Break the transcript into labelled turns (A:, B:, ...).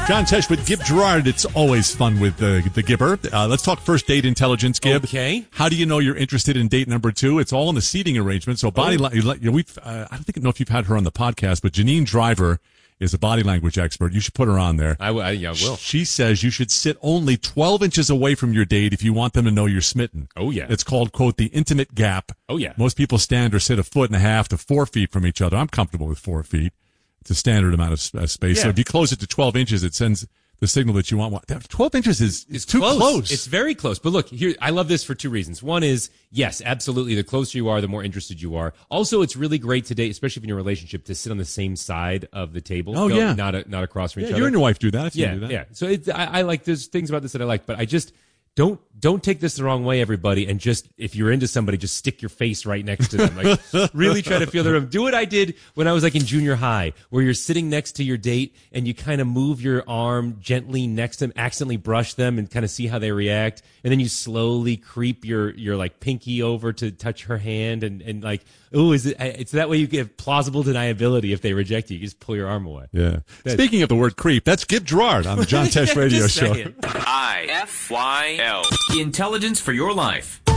A: John Tesh with Gib Gerard. It's always fun with the Gibber. Let's talk first date intelligence, Gib.
B: Okay.
A: How do you know you're interested in date number 2? It's all in the seating arrangement. So I don't know if you've had her on the podcast, but Janine Driver is a body language expert. You should put her on there.
B: I will.
A: She says you should sit only 12 inches away from your date if you want them to know you're smitten.
B: Oh, yeah.
A: It's called, quote, the intimate gap.
B: Oh, yeah.
A: Most people stand or sit 1.5 to 4 feet from each other. I'm comfortable with 4 feet. It's a standard amount of space.
B: Yeah.
A: So if you close it to 12 inches, it sends the signal that you want. 12 inches is too close.
B: It's very close. But look, here, I love this for 2 reasons. One is, yes, absolutely, the closer you are, the more interested you are. Also, it's really great today, especially if you're in a relationship, to sit on the same side of the table.
A: Oh, yeah.
B: Not across from each other.
A: You and your wife do that.
B: Yeah,
A: do that.
B: yeah. So I like, there's things about this that I like, but I just don't take this the wrong way, everybody, and just, if you're into somebody, just stick your face right next to them. Like, really try to feel the room. Do what I did when I was like in junior high, where you're sitting next to your date and you kind of move your arm gently next to them, accidentally brush them and kind of see how they react. And then you slowly creep your like pinky over to touch her hand and like, oh, it's that way you get plausible deniability if they reject you. You just pull your arm away.
A: Yeah. Speaking of the word creep, that's Gib Gerard on the John Tesh Radio Show.
C: IFYL. Intelligence for your life.